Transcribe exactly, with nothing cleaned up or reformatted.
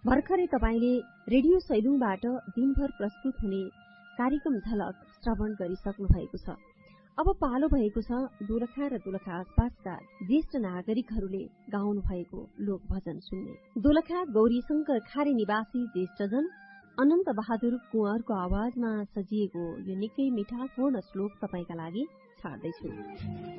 भर्खरै तपाईँले रेडियो सैलुङबाट दिनभर प्रस्तुत हुने कार्यक्रम झलक श्रवण गरिसक्नु भएको छ। अब पालो भएको छ दोलखा र दोलखा आसपासका ज्येष्ठ नागरिकहरूले गाउनु भएको लोक भजन सुन्ने। दोलखा गौरी शंकर खारे निवासी ज्येष्ठजन अनन्त बहादुर कुँवरको आवाजमा सजिएको यो निकै मिठासपूर्ण श्लोक तपाईँका लागि छाड्दैछु।